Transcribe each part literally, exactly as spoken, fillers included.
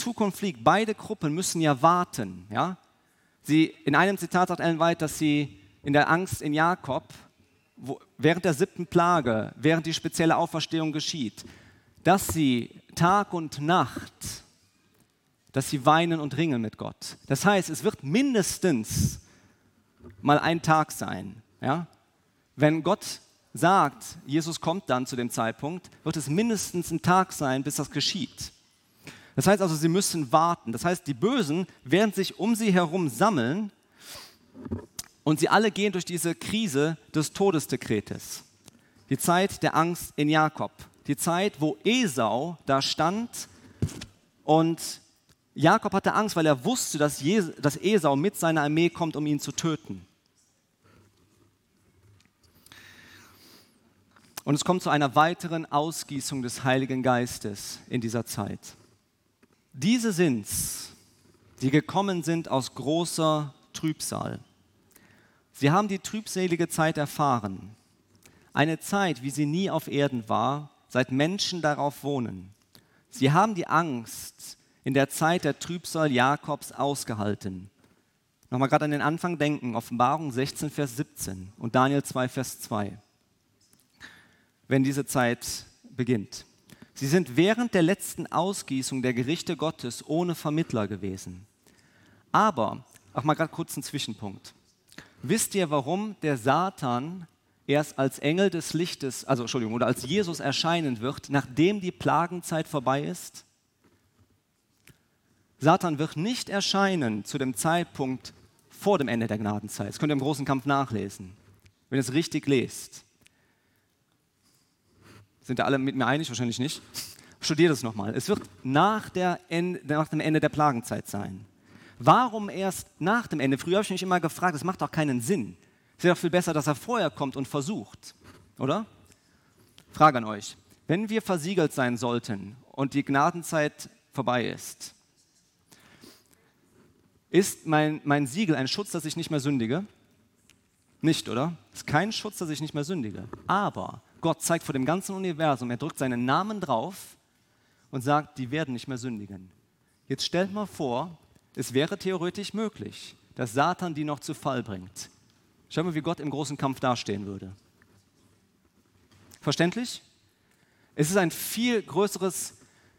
Zukunft liegt. Beide Gruppen müssen ja warten. Ja? Sie, in einem Zitat sagt Ellen White, dass sie in der Angst in Jakob, wo, während der siebten Plage, während die spezielle Auferstehung geschieht, dass sie Tag und Nacht, dass sie weinen und ringen mit Gott. Das heißt, es wird mindestens mal ein Tag sein. Ja? Wenn Gott sagt, Jesus kommt dann zu dem Zeitpunkt, wird es mindestens ein Tag sein, bis das geschieht. Das heißt also, sie müssen warten. Das heißt, die Bösen werden sich um sie herum sammeln und sie alle gehen durch diese Krise des Todesdekretes. Die Zeit der Angst in Jakob. Die Zeit, wo Esau da stand und Jakob hatte Angst, weil er wusste, dass, Jes- dass Esau mit seiner Armee kommt, um ihn zu töten. Und es kommt zu einer weiteren Ausgießung des Heiligen Geistes in dieser Zeit. Diese sind's, die gekommen sind aus großer Trübsal. Sie haben die trübselige Zeit erfahren. Eine Zeit, wie sie nie auf Erden war, seit Menschen darauf wohnen. Sie haben die Angst in der Zeit der Trübsal Jakobs ausgehalten. Nochmal gerade an den Anfang denken, Offenbarung sechzehn, Vers siebzehn und Daniel zwei, Vers zwei. Wenn diese Zeit beginnt. Sie sind während der letzten Ausgießung der Gerichte Gottes ohne Vermittler gewesen. Aber, auch mal gerade kurz einen Zwischenpunkt. Wisst ihr, warum der Satan erst als Engel des Lichtes, also Entschuldigung, oder als Jesus erscheinen wird, nachdem die Plagenzeit vorbei ist? Satan wird nicht erscheinen zu dem Zeitpunkt vor dem Ende der Gnadenzeit. Das könnt ihr im großen Kampf nachlesen, wenn ihr es richtig lest. Sind da alle mit mir einig? Wahrscheinlich nicht. Studiert es nochmal. Es wird nach, der Ende, nach dem Ende der Plagenzeit sein. Warum erst nach dem Ende? Früher habe ich mich immer gefragt, das macht doch keinen Sinn. Es wäre doch viel besser, dass er vorher kommt und versucht, oder? Frage an euch. Wenn wir versiegelt sein sollten und die Gnadenzeit vorbei ist, ist mein, mein Siegel ein Schutz, dass ich nicht mehr sündige? Nicht, oder? Es ist kein Schutz, dass ich nicht mehr sündige. Aber Gott zeigt vor dem ganzen Universum, er drückt seinen Namen drauf und sagt, die werden nicht mehr sündigen. Jetzt stellt mal vor, es wäre theoretisch möglich, dass Satan die noch zu Fall bringt. Schau mal, wie Gott im großen Kampf dastehen würde. Verständlich? Es ist ein viel größeres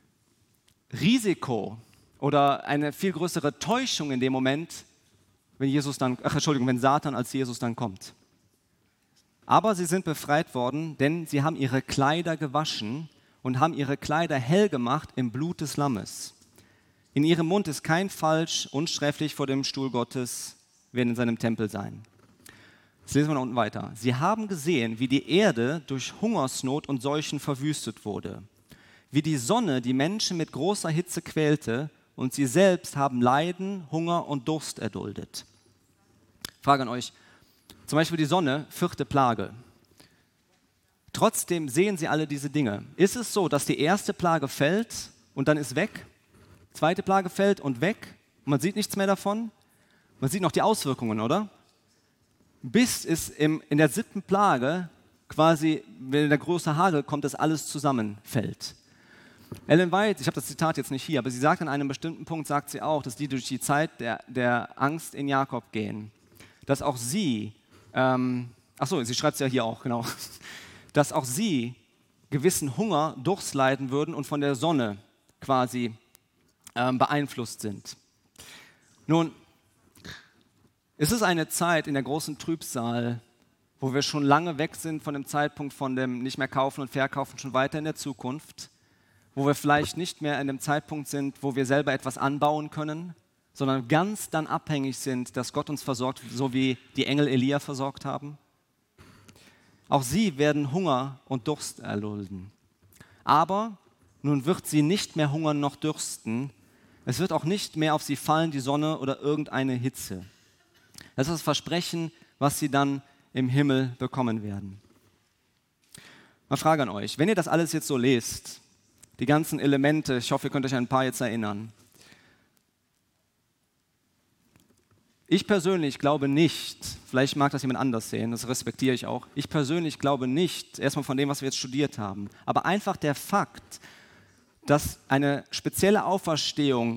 Risiko oder eine viel größere Täuschung in dem Moment, wenn Jesus dann, ach Entschuldigung, wenn Satan als Jesus dann kommt. Aber sie sind befreit worden, denn sie haben ihre Kleider gewaschen und haben ihre Kleider hell gemacht im Blut des Lammes. In ihrem Mund ist kein Falsch, unsträflich vor dem Stuhl Gottes, werden in seinem Tempel sein. Jetzt lesen wir noch unten weiter. Sie haben gesehen, wie die Erde durch Hungersnot und Seuchen verwüstet wurde, wie die Sonne die Menschen mit großer Hitze quälte und sie selbst haben Leiden, Hunger und Durst erduldet. Frage an euch. Zum Beispiel die Sonne, vierte Plage. Trotzdem sehen sie alle diese Dinge. Ist es so, dass die erste Plage fällt und dann ist weg? Zweite Plage fällt und weg? Und man sieht nichts mehr davon? Man sieht noch die Auswirkungen, oder? Bis es im, in der siebten Plage quasi, wenn der große Hagel kommt, dass alles zusammenfällt. Ellen White, ich habe das Zitat jetzt nicht hier, aber sie sagt an einem bestimmten Punkt, sagt sie auch, dass die durch die Zeit der, der Angst in Jakob gehen. Dass auch sie Ähm, achso, sie schreibt es ja hier auch, genau, dass auch sie gewissen Hunger, Durst leiden würden und von der Sonne quasi ähm, beeinflusst sind. Nun, es ist eine Zeit in der großen Trübsal, wo wir schon lange weg sind von dem Zeitpunkt von dem nicht mehr kaufen und verkaufen, schon weiter in der Zukunft, wo wir vielleicht nicht mehr an dem Zeitpunkt sind, wo wir selber etwas anbauen können, sondern ganz dann abhängig sind, dass Gott uns versorgt, so wie die Engel Elia versorgt haben. Auch sie werden Hunger und Durst erdulden. Aber nun wird sie nicht mehr hungern noch dürsten. Es wird auch nicht mehr auf sie fallen die Sonne oder irgendeine Hitze. Das ist das Versprechen, was sie dann im Himmel bekommen werden. Mal Frage an euch, wenn ihr das alles jetzt so lest, die ganzen Elemente, ich hoffe, ihr könnt euch an ein paar jetzt erinnern, ich persönlich glaube nicht, vielleicht mag das jemand anders sehen, das respektiere ich auch, ich persönlich glaube nicht, erstmal von dem, was wir jetzt studiert haben, aber einfach der Fakt, dass eine spezielle Auferstehung